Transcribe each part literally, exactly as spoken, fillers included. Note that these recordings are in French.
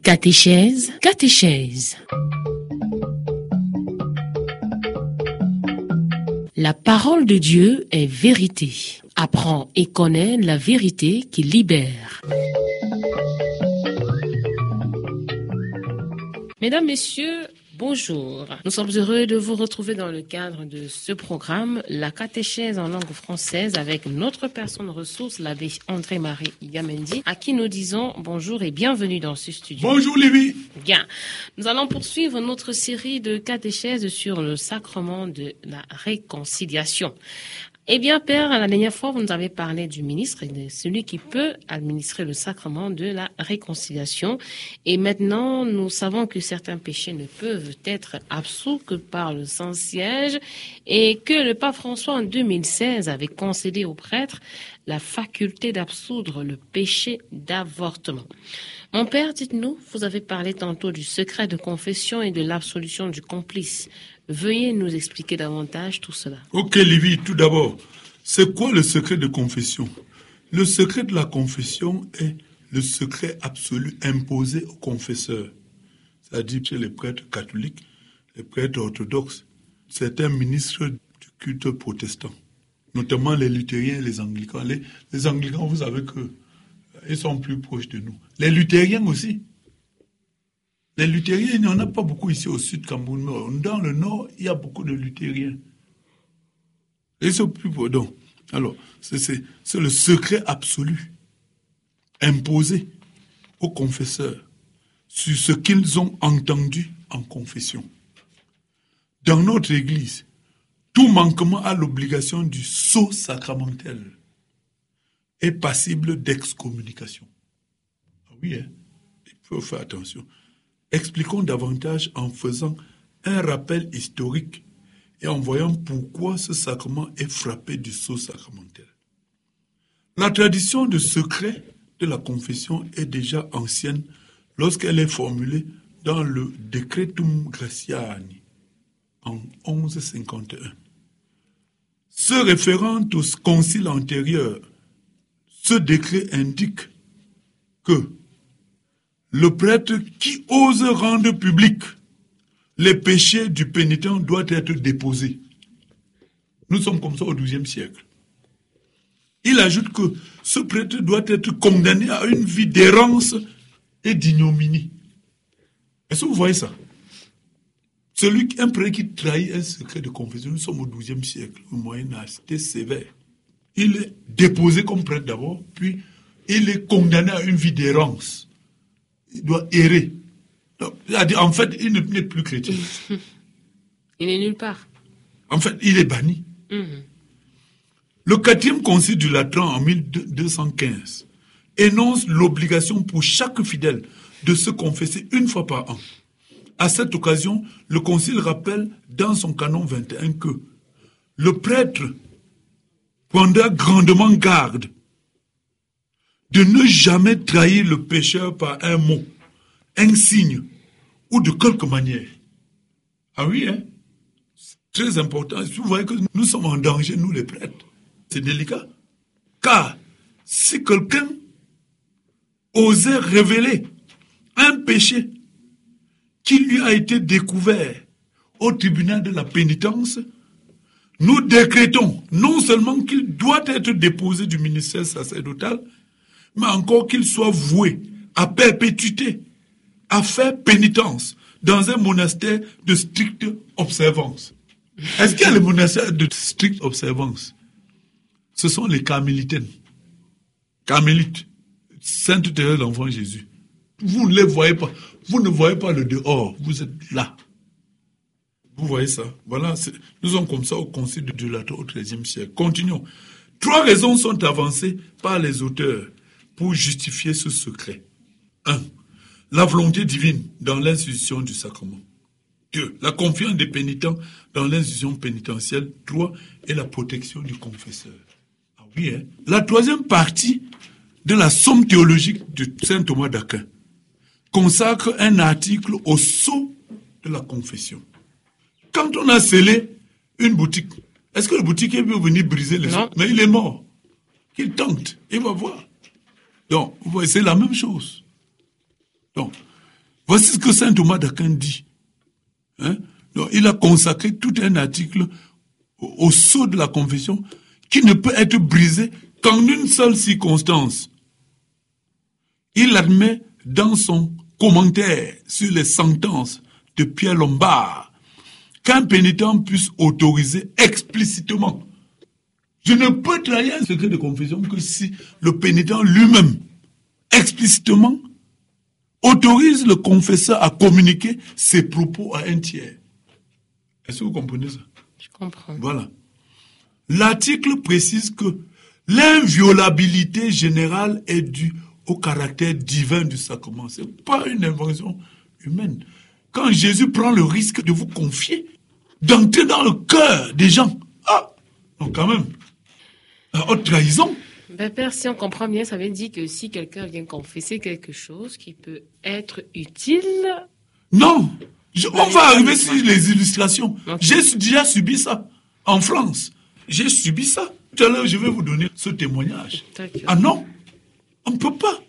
Catéchèse, catéchèse. La parole de Dieu est vérité. Apprends et connais la vérité qui libère. Mesdames, Messieurs, bonjour. Nous sommes heureux de vous retrouver dans le cadre de ce programme, la catéchèse en langue française, avec notre personne ressource, l'abbé André-Marie Yamendi, à qui nous disons bonjour et bienvenue dans ce studio. Bonjour Lévi. Bien. Nous allons poursuivre notre série de catéchèses sur le sacrement de la réconciliation. Eh bien, Père, la dernière fois, vous nous avez parlé du ministre, de celui qui peut administrer le sacrement de la réconciliation. Et maintenant, nous savons que certains péchés ne peuvent être absous que par le Saint-Siège et que le pape François, en deux mille seize, avait concédé aux prêtres la faculté d'absoudre le péché d'avortement. Mon Père, dites-nous, vous avez parlé tantôt du secret de confession et de l'absolution du complice. Veuillez nous expliquer davantage tout cela. Ok, Lévi, tout d'abord, c'est quoi le secret de confession? Le secret de la confession est le secret absolu imposé au confesseur. C'est-à-dire chez les prêtres catholiques, les prêtres orthodoxes, certains ministres du culte protestant, notamment les luthériens et les anglicans. Les, les anglicans, vous savez que ils sont plus proches de nous. Les luthériens aussi. Les luthériens, il n'y en a pas beaucoup ici au sud Cameroun. Dans le nord, il y a beaucoup de luthériens. Ils sont plus proches. Donc, alors, c'est, c'est, c'est le secret absolu imposé aux confesseurs sur ce qu'ils ont entendu en confession. Dans notre Église, tout manquement à l'obligation du sceau sacramentel est passible d'excommunication. Ah oui, hein? Il faut faire attention. Expliquons davantage en faisant un rappel historique et en voyant pourquoi ce sacrement est frappé du sceau sacramentel. La tradition de secret de la confession est déjà ancienne lorsqu'elle est formulée dans le Decretum Graciani en onze cinquante et un. Se référant au concile antérieur, ce décret indique que le prêtre qui ose rendre public les péchés du pénitent doit être déposé. Nous sommes comme ça au douzième siècle. Il ajoute que ce prêtre doit être condamné à une vie d'errance et d'ignominie. Est-ce que vous voyez ça? Celui, un prêtre qui trahit un secret de confession, nous sommes au douzième siècle, au Moyen-Âge, c'était sévère. Il est déposé comme prêtre d'abord, puis il est condamné à une vie d'errance. Il doit errer. Donc, en fait, il n'est plus chrétien. Il n'est nulle part. En fait, il est banni. Mm-hmm. Le quatrième concile du Latran en mille deux cent quinze énonce l'obligation pour chaque fidèle de se confesser une fois par an. À cette occasion, le concile rappelle dans son canon vingt et un que le prêtre prendra grandement garde de ne jamais trahir le pécheur par un mot, un signe ou de quelque manière. Ah oui, hein? C'est très important. Vous voyez que nous sommes en danger, nous les prêtres. C'est délicat. Car si quelqu'un osait révéler un péché qui lui a été découvert au tribunal de la pénitence, nous décrétons non seulement qu'il doit être déposé du ministère sacerdotal, mais encore qu'il soit voué à perpétuité, à faire pénitence dans un monastère de stricte observance. Est-ce qu'il y a les monastères de stricte observance? Ce sont les carmélitaines. Carmélites. Sainte Thérèse l'Enfant Jésus. Vous ne les voyez pas. Vous ne voyez pas le dehors. Vous êtes là. Vous voyez ça? Voilà. C'est... Nous sommes comme ça au concile de Latran au treizième siècle. Continuons. Trois raisons sont avancées par les auteurs pour justifier ce secret. Un, la volonté divine dans l'institution du sacrement. Deux, la confiance des pénitents dans l'institution pénitentielle. Trois, et la protection du confesseur. Ah oui, hein? La troisième partie de la somme théologique de saint Thomas d'Aquin consacre un article au sceau de la confession. Quand on a scellé une boutique, est-ce que le boutiquier peut venir briser les sceaux? Mais il est mort. Qu'il tente, il va voir. Donc, vous voyez, c'est la même chose. Donc, Voici ce que saint Thomas d'Aquin dit. Hein? Donc, il a consacré tout un article au, au sceau de la confession qui ne peut être brisé qu'en une seule circonstance. Il admet dans son commentaire sur les sentences de Pierre Lombard qu'un pénitent puisse autoriser explicitement. Je ne peux trahir un secret de confession que si le pénitent lui-même, explicitement, autorise le confesseur à communiquer ses propos à un tiers. Est-ce que vous comprenez ça? Je comprends. Voilà. L'article précise que l'inviolabilité générale est due au caractère divin du sacrement. Ce n'est pas une invention humaine. Quand Jésus prend le risque de vous confier, d'entrer dans le cœur des gens, ah, donc quand même, la haute trahison. Ben, Père, si on comprend bien, ça veut dire que si quelqu'un vient confesser quelque chose qui peut être utile... Non, je, on va arriver sur les illustrations. Okay. J'ai déjà subi ça en France. J'ai subi ça. Tout à l'heure, je vais vous donner ce témoignage. Ah non, on ne peut pas.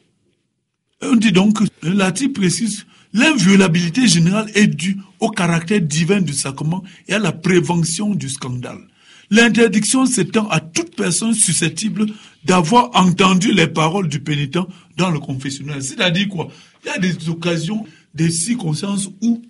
On dit donc que l'article précise l'inviolabilité générale est due au caractère divin du sacrement et à la prévention du scandale. L'interdiction s'étend à toute personne susceptible d'avoir entendu les paroles du pénitent dans le confessionnal. C'est-à-dire quoi? Il y a des occasions, des circonstances où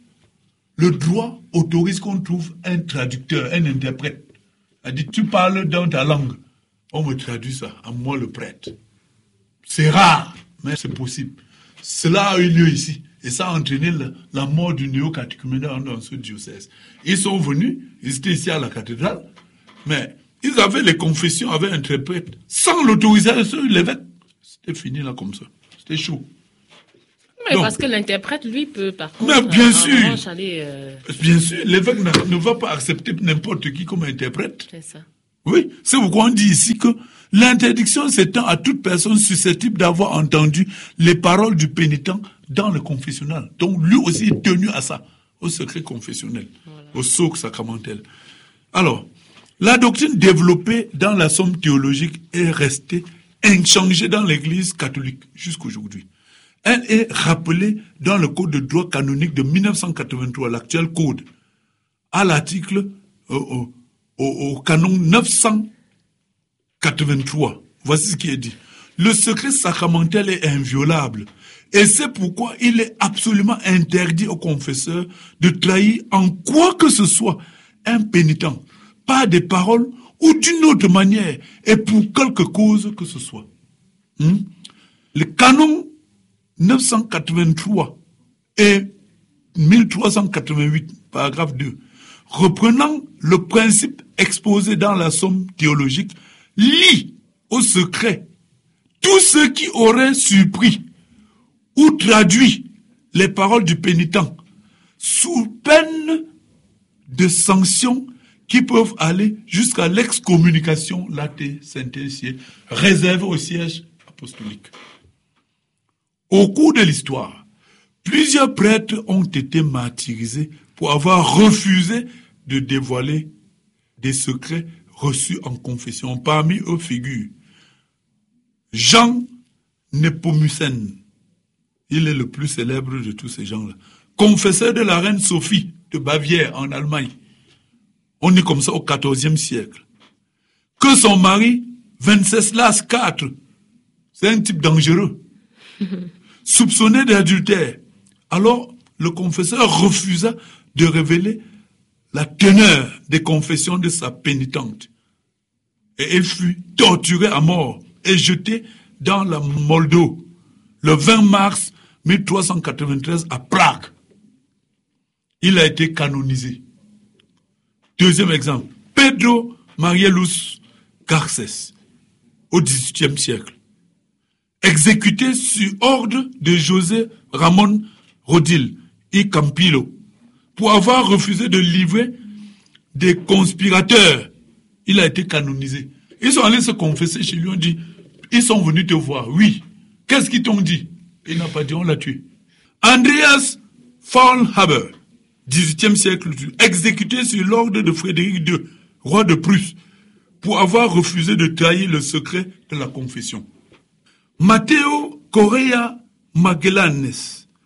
le droit autorise qu'on trouve un traducteur, un interprète. C'est-à-dire, tu parles dans ta langue, on me traduit ça, à moi le prêtre. C'est rare, mais c'est possible. Cela a eu lieu ici. Et ça a entraîné la, la mort du néo-catéchuménat dans ce diocèse. Ils sont venus, ils étaient ici à la cathédrale, mais ils avaient les confessions avec un interprète, sans l'autorisation de l'évêque. C'était fini là comme ça. C'était chaud. Mais donc, parce que l'interprète, lui, peut par contre... Mais bien sûr, aller, euh... bien sûr, l'évêque ne, ne va pas accepter n'importe qui comme interprète. C'est ça. Oui, c'est pourquoi on dit ici que l'interdiction s'étend à toute personne susceptible d'avoir entendu les paroles du pénitent dans le confessionnal. Donc lui aussi est tenu à ça, au secret confessionnel, voilà. Au sceau sacramentel. Alors, la doctrine développée dans la somme théologique est restée inchangée dans l'Église catholique jusqu'aujourd'hui. Elle est rappelée dans le Code de droit canonique de mille neuf cent quatre-vingt-trois, l'actuel Code, à l'article euh, au, au, au canon neuf cent quatre-vingt-trois. Voici ce qui est dit. Le secret sacramentel est inviolable et c'est pourquoi il est absolument interdit au confesseur de trahir en quoi que ce soit un pénitent, par des paroles ou d'une autre manière et pour quelque cause que ce soit. Hmm? Le canon neuf cent quatre-vingt-trois et mille trois cent quatre-vingt-huit, paragraphe deux, reprenant le principe exposé dans la somme théologique, lie au secret tous ceux qui auraient surpris ou traduit les paroles du pénitent sous peine de sanctions qui peuvent aller jusqu'à l'excommunication, late Saint-Siège, réservée au siège apostolique. Au cours de l'histoire, plusieurs prêtres ont été martyrisés pour avoir refusé de dévoiler des secrets reçus en confession. Parmi eux figure Jean Nepomucène. Il est le plus célèbre de tous ces gens-là. Confesseur de la reine Sophie de Bavière en Allemagne. On est comme ça au quatorzième siècle. Que son mari, Venceslas quatre, c'est un type dangereux, soupçonné d'adultère. Alors, le confesseur refusa de révéler la teneur des confessions de sa pénitente. Et elle fut torturée à mort et jetée dans la Moldau le vingt mars mille trois cent quatre-vingt-treize à Prague. Il a été canonisé. Deuxième exemple, Pedro Marielus Garces, au dix-huitième siècle, exécuté sur ordre de José Ramón Rodil y Campillo pour avoir refusé de livrer des conspirateurs. Il a été canonisé. Ils sont allés se confesser chez lui, on dit, ils sont venus te voir. Oui. Qu'est-ce qu'ils t'ont dit? Il n'a pas dit, on l'a tué. Andreas Faulhaber, dix-huitième siècle, exécuté sur l'ordre de Frédéric deux, roi de Prusse, pour avoir refusé de trahir le secret de la confession. Matteo Correa Magellanes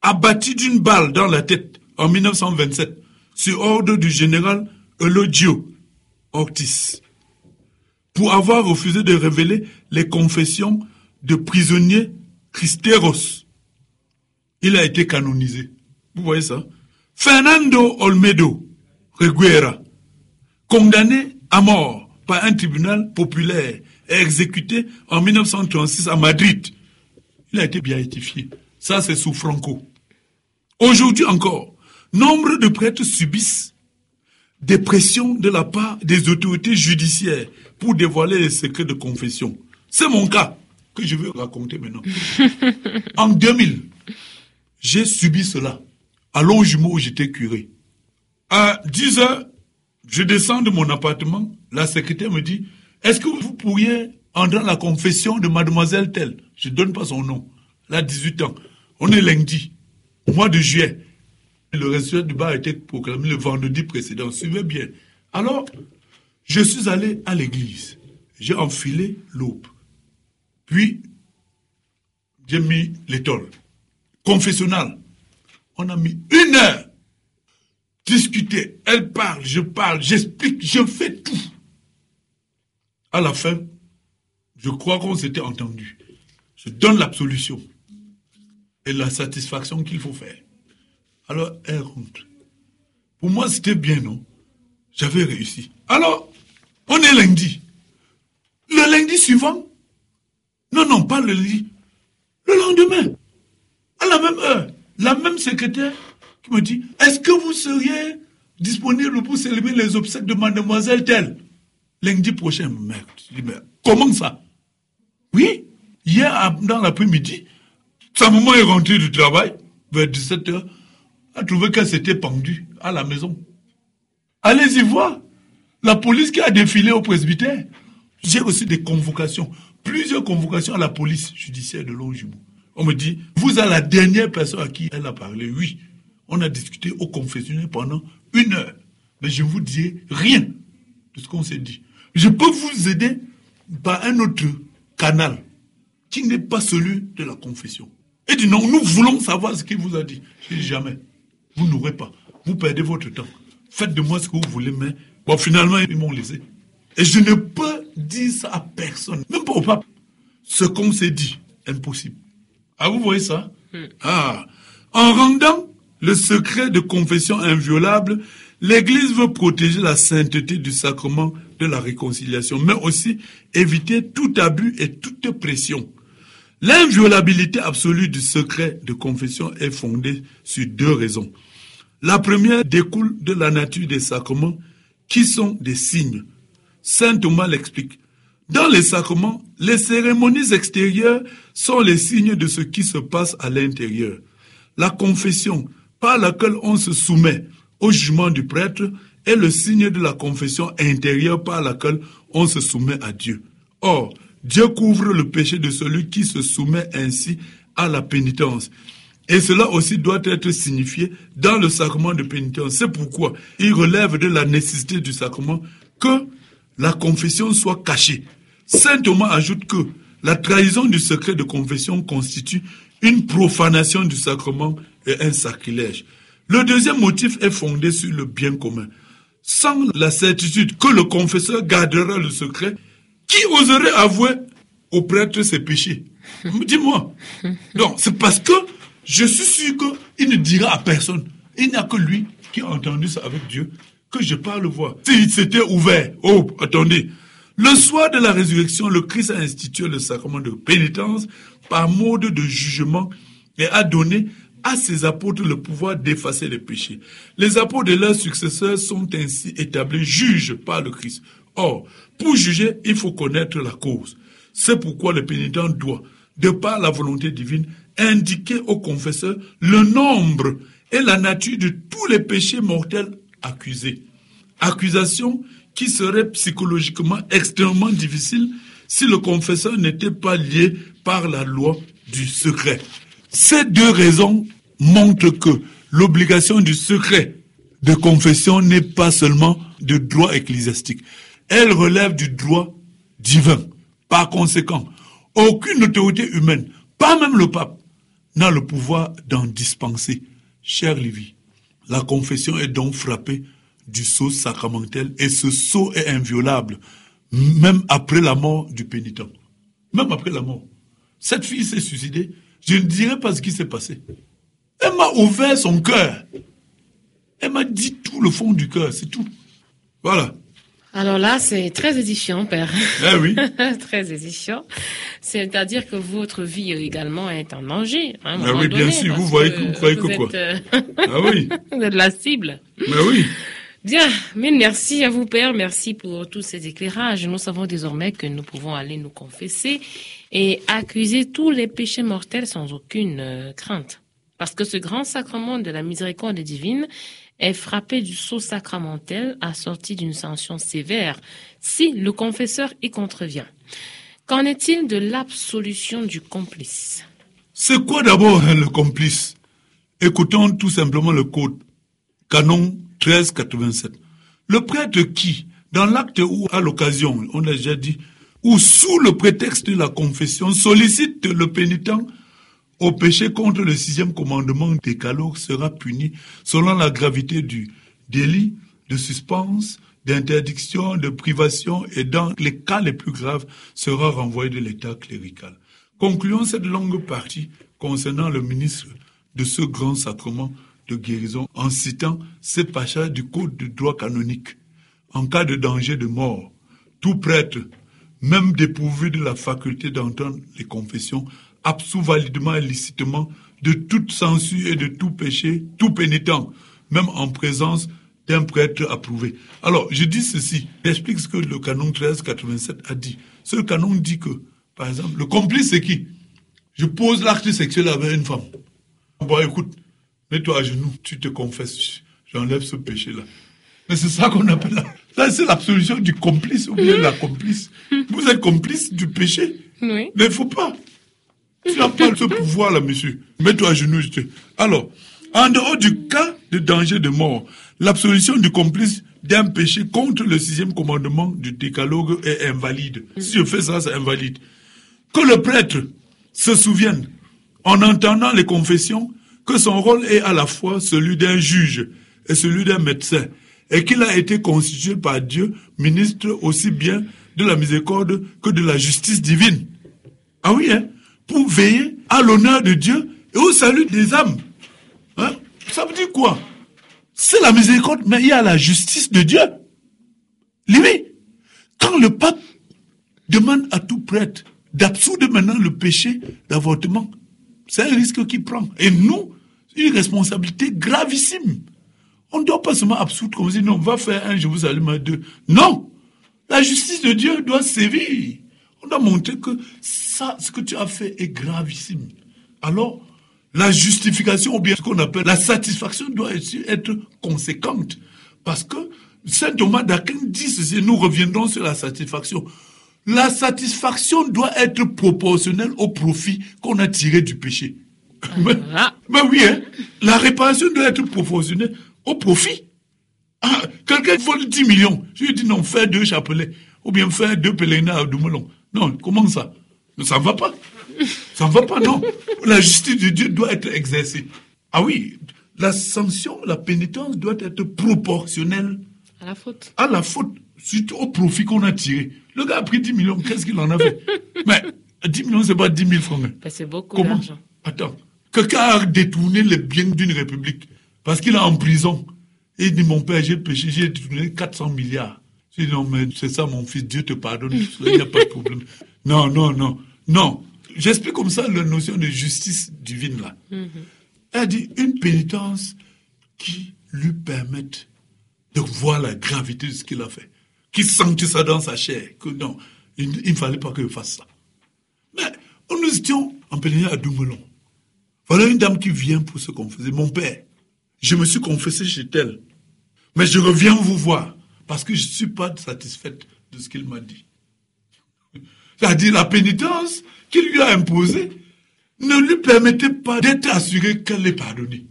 abattu d'une balle dans la tête en mille neuf cent vingt-sept sur ordre du général Eulogio Ortiz pour avoir refusé de révéler les confessions de prisonniers cristeros. Il a été canonisé. Vous voyez ça? Fernando Olmedo Reguera, condamné à mort par un tribunal populaire et exécuté en mille neuf cent trente-six à Madrid. Il a été béatifié. Ça, c'est sous Franco. Aujourd'hui encore, nombre de prêtres subissent des pressions de la part des autorités judiciaires pour dévoiler les secrets de confession. C'est mon cas que je veux raconter maintenant. En deux mille, j'ai subi cela à Longjumeau où j'étais curé. À dix heures, je descends de mon appartement. La secrétaire me dit, est-ce que vous pourriez entrer dans la confession de mademoiselle telle? Je ne donne pas son nom. Elle a dix-huit ans. On est lundi, au mois de juillet. Le résultat du bar a été proclamé le vendredi précédent. Suivez bien. Alors, je suis allé à l'église. J'ai enfilé l'aube. Puis, j'ai mis l'étole. Confessionnal. On a mis une heure. Discuter. Elle parle, je parle, j'explique, je fais tout. À la fin, je crois qu'on s'était entendu. Je donne l'absolution et la satisfaction qu'il faut faire. Alors, elle rentre. Pour moi, c'était bien, non? J'avais réussi. Alors, on est lundi. Le lundi suivant, non, non, pas le lundi, le lendemain, à la même heure, la même secrétaire qui me dit, est-ce que vous seriez disponible pour célébrer les obsèques de mademoiselle telle? Lundi prochain, merde. Je dis, mais comment ça? Oui, hier, dans l'après-midi, sa maman est rentrée du travail, vers dix-sept heures, a trouvé qu'elle s'était pendue à la maison. Allez-y voir. La police qui a défilé au presbytère. J'ai reçu des convocations, plusieurs convocations à la police judiciaire de Longjumeau. On me dit, vous êtes la dernière personne à qui elle a parlé. Oui, on a discuté au confessionnal pendant une heure. Mais je ne vous dis rien de ce qu'on s'est dit. Je peux vous aider par un autre canal qui n'est pas celui de la confession. Et dit non, nous voulons savoir ce qu'il vous a dit. Je dis jamais. Vous n'aurez pas. Vous perdez votre temps. Faites de moi ce que vous voulez, mais bon, finalement, ils m'ont laissé. Et je ne peux dire ça à personne, même pas au pape. Ce qu'on s'est dit, impossible. Ah, vous voyez ça? Hmm. Ah. En rendant le secret de confession inviolable, l'Église veut protéger la sainteté du sacrement de la réconciliation, mais aussi éviter tout abus et toute pression. L'inviolabilité absolue du secret de confession est fondée sur deux raisons. La première découle de la nature des sacrements qui sont des signes. Saint Thomas l'explique. Dans les sacrements, les cérémonies extérieures sont les signes de ce qui se passe à l'intérieur. La confession, par laquelle on se soumet au jugement du prêtre, est le signe de la confession intérieure par laquelle on se soumet à Dieu. Or, Dieu couvre le péché de celui qui se soumet ainsi à la pénitence. Et cela aussi doit être signifié dans le sacrement de pénitence. C'est pourquoi il relève de la nécessité du sacrement que la confession soit cachée. Saint Thomas ajoute que la trahison du secret de confession constitue une profanation du sacrement et un sacrilège. Le deuxième motif est fondé sur le bien commun. Sans la certitude que le confesseur gardera le secret, qui oserait avouer au prêtre ses péchés? Dis-moi. Donc, c'est parce que je suis sûr qu'il ne dira à personne. Il n'y a que lui qui a entendu ça avec Dieu, que je parle voir. S'il s'était ouvert, oh, attendez. Le soir de la résurrection, le Christ a institué le sacrement de pénitence par mode de jugement et a donné à ses apôtres le pouvoir d'effacer les péchés. Les apôtres et leurs successeurs sont ainsi établis juges par le Christ. Or, pour juger, il faut connaître la cause. C'est pourquoi le pénitent doit, de par la volonté divine, indiquer au confesseur le nombre et la nature de tous les péchés mortels accusés. Accusation qui serait psychologiquement extrêmement difficile si le confesseur n'était pas lié par la loi du secret. Ces deux raisons montrent que l'obligation du secret de confession n'est pas seulement de droit ecclésiastique. Elle relève du droit divin. Par conséquent, aucune autorité humaine, pas même le pape, n'a le pouvoir d'en dispenser. Cher Lévi, la confession est donc frappée du sceau sacramentel et ce sceau est inviolable, même après la mort du pénitent. Même après la mort. Cette fille s'est suicidée, je ne dirai pas ce qui s'est passé. Elle m'a ouvert son cœur. Elle m'a dit tout le fond du cœur, c'est tout. Voilà. Alors là, c'est très édifiant, Père. Eh oui. Très édifiant. C'est-à-dire que votre vie également est en danger. Hein, ah oui, bien sûr. Vous voyez que vous croyez que quoi euh... Ah oui. Vous êtes la cible. Mais oui. Bien, mais merci à vous, Père. Merci pour tous ces éclairages. Nous savons désormais que nous pouvons aller nous confesser et accuser tous les péchés mortels sans aucune euh, crainte. Parce que ce grand sacrement de la miséricorde divine est frappé du sceau sacramentel assorti d'une sanction sévère si le confesseur y contrevient. Qu'en est-il de l'absolution du complice? C'est quoi d'abord hein, le complice? Écoutons tout simplement le code, canon treize quatre-vingt-sept. Le prêtre qui, dans l'acte ou à l'occasion, on l'a déjà dit, ou sous le prétexte de la confession, sollicite le pénitent au péché contre le sixième commandement décalogue sera puni selon la gravité du délit, de suspense, d'interdiction, de privation et dans les cas les plus graves sera renvoyé de l'état clérical. Concluons cette longue partie concernant le ministre de ce grand sacrement de guérison en citant ces passages du code du droit canonique. En cas de danger de mort, tout prêtre, même dépourvu de la faculté d'entendre les confessions, absout validement et licitement de toute censure et de tout péché, tout pénitent, même en présence d'un prêtre approuvé. Alors, je dis ceci, j'explique ce que le canon treize quatre-vingt-sept a dit. Ce canon dit que, par exemple, le complice c'est qui? Je pose l'acte sexuel avec une femme. Bon, écoute, mets-toi à genoux, tu te confesses, j'enlève ce péché-là. Mais c'est ça qu'on appelle là. Ça, c'est l'absolution du complice ou bien la complice. Vous êtes complice du péché. Oui. Mais il ne faut pas. Tu n'as pas ce pouvoir-là, monsieur. Mets-toi à genoux. Je te... Alors, en dehors du cas de danger de mort, l'absolution du complice d'un péché contre le sixième commandement du décalogue est invalide. Si je fais ça, c'est invalide. Que le prêtre se souvienne, en entendant les confessions, que son rôle est à la fois celui d'un juge et celui d'un médecin, et qu'il a été constitué par Dieu ministre aussi bien de la miséricorde que de la justice divine. Ah oui, hein? Pour veiller à l'honneur de Dieu et au salut des âmes. Hein? Ça veut dire quoi? C'est la miséricorde, mais il y a la justice de Dieu. Lui, quand le pape demande à tout prêtre d'absoudre maintenant le péché d'avortement, c'est un risque qu'il prend. Et nous, une responsabilité gravissime. On ne doit pas seulement absoudre comme si non, on va faire un, je vous allume à deux. Non! La justice de Dieu doit sévir. On doit montrer que ça, ce que tu as fait est gravissime. Alors, la justification, ou bien ce qu'on appelle la satisfaction, doit aussi être conséquente. Parce que saint Thomas d'Aquin dit ceci, nous reviendrons sur la satisfaction. La satisfaction doit être proportionnelle au profit qu'on a tiré du péché. Ah. Mais, mais oui, hein, la réparation doit être proportionnelle au profit. Ah, quelqu'un vole dix millions. Je lui dis non, fais deux chapelets. Ou bien faire deux pèlerinages à Doumelon. Non, comment ça? Ça ne va pas. Ça ne va pas, non. La justice de Dieu doit être exercée. Ah oui, la sanction, la pénitence doit être proportionnelle à la faute. À la faute, surtout au profit qu'on a tiré. Le gars a pris dix millions, qu'est-ce qu'il en a fait? Mais dix millions, c'est pas dix mille francs. Ben, c'est beaucoup Comment? d'argent. Attends, quelqu'un a détourné les biens d'une république parce qu'il est en prison. Et il dit, mon père, j'ai péché, j'ai détourné quatre cents milliards. Je dis, non, mais c'est ça, mon fils, Dieu te pardonne, il n'y a pas de problème. Non, non, non, non. J'explique comme ça la notion de justice divine, là. Mm-hmm. Elle dit, une pénitence qui lui permette de voir la gravité de ce qu'il a fait. Qui sentit ça dans sa chair. Que non, il ne fallait pas qu'il fasse ça. Mais, nous étions en pèlerinage à Doumelon. Voilà une dame qui vient pour se confesser. Mon père, je me suis confessé chez elle. Mais je reviens vous voir. Parce que je ne suis pas satisfaite de ce qu'il m'a dit. C'est-à-dire la pénitence qu'il lui a imposée ne lui permettait pas d'être assuré qu'elle est pardonnée.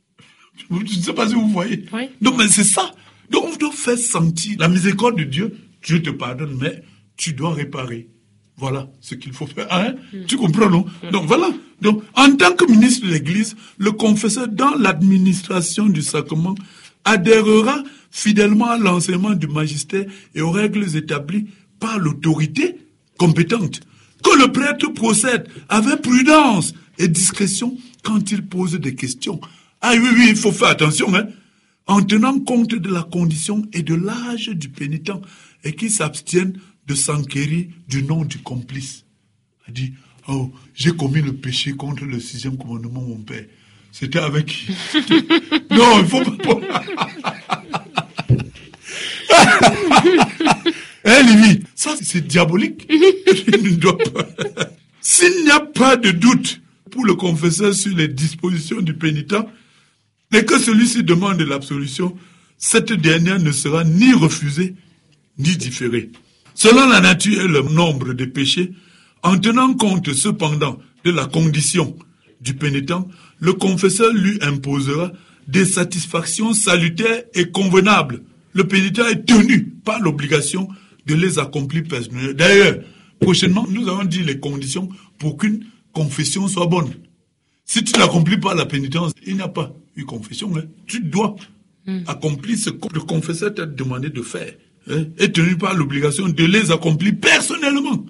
Je ne sais pas si vous voyez. Oui. Donc, mais c'est ça. Donc, on doit faire sentir la miséricorde de Dieu. Dieu te pardonne, mais tu dois réparer. Voilà ce qu'il faut faire. Hein? Mmh. Tu comprends, non? Mmh. Donc voilà. Donc, en tant que ministre de l'Église, le confesseur dans l'administration du sacrement adhérera fidèlement à l'enseignement du magistère et aux règles établies par l'autorité compétente. Que le prêtre procède avec prudence et discrétion quand il pose des questions. Ah oui, oui, il faut faire attention, hein, en tenant compte de la condition et de l'âge du pénitent et qu'il s'abstienne de s'enquérir du nom du complice. Il dit, oh, j'ai commis le péché contre le sixième commandement, mon père. C'était avec qui? Non, il faut pas... Hein, Lévi, ça c'est diabolique. Il ne doit pas... S'il n'y a pas de doute pour le confesseur sur les dispositions du pénitent, et que celui-ci demande l'absolution, cette dernière ne sera ni refusée, ni différée. Selon la nature et le nombre des péchés, en tenant compte cependant de la condition du pénitent, le confesseur lui imposera des satisfactions salutaires et convenables. Le pénitent est tenu par l'obligation de les accomplir personnellement. D'ailleurs, prochainement, nous allons dire les conditions pour qu'une confession soit bonne. Si tu n'accomplis pas la pénitence, il n'y a pas eu confession. Hein. Tu dois mmh. accomplir ce que le confesseur t'a demandé de faire. Hein, est tenu par l'obligation de les accomplir personnellement.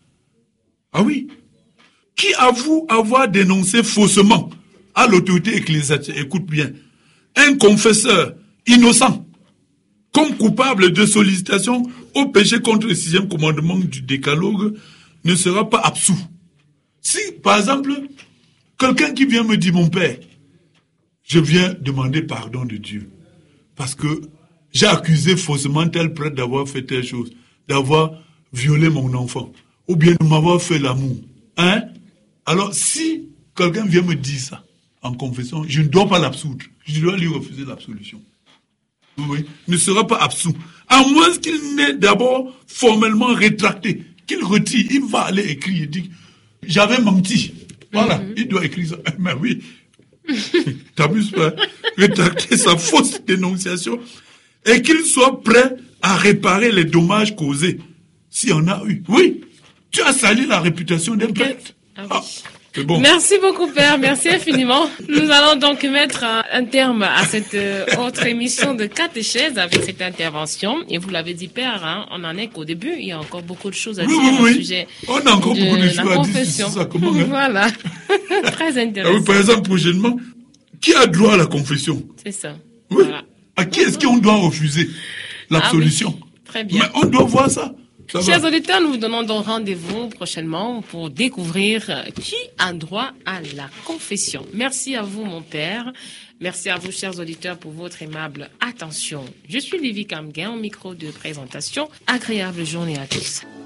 Ah oui. Qui avoue avoir dénoncé faussement à l'autorité ecclésiastique, écoute bien, un confesseur innocent, comme coupable de sollicitation au péché contre le sixième commandement du décalogue, ne sera pas absous. Si, par exemple, quelqu'un qui vient me dire, mon père, je viens demander pardon de Dieu, parce que j'ai accusé faussement tel prêtre d'avoir fait telle chose, d'avoir violé mon enfant, ou bien de m'avoir fait l'amour. Hein? Alors, si quelqu'un vient me dire ça en confession, je ne dois pas l'absoudre. Je dois lui refuser l'absolution. Oui, ne sera pas absous. À moins qu'il n'ait d'abord formellement rétracté, qu'il retire, il va aller écrire et dire, j'avais menti. Voilà, mm-hmm. il doit écrire ça. Mais oui, t'abuses pas. Rétracter sa fausse dénonciation et qu'il soit prêt à réparer les dommages causés, s'il y en a eu. Oui, tu as sali la réputation d'un prêtre. Ah oui. Ah. Bon. Merci beaucoup, Père. Merci infiniment. Nous allons donc mettre un, un terme à cette euh, autre émission de catéchèse avec cette intervention. Et vous l'avez dit, Père, hein, on en est qu'au début. Il y a encore beaucoup de choses à oui, dire oui, au oui. sujet on a encore de beaucoup de la choses confession. À dire, ça, comment, hein? Voilà. Très intéressant. Ah oui, par exemple, prochainement, qui a droit à la confession? C'est ça. Oui. Voilà. À qui est-ce qu'on doit refuser l'absolution? Ah oui. Très bien. Mais on doit voir ça. Ça Chers va. auditeurs, nous vous donnons donc rendez-vous prochainement pour découvrir qui a droit à la confession. Merci à vous, mon père. Merci à vous, chers auditeurs, pour votre aimable attention. Je suis Lévi Kamguin, au micro de présentation. Agréable journée à tous.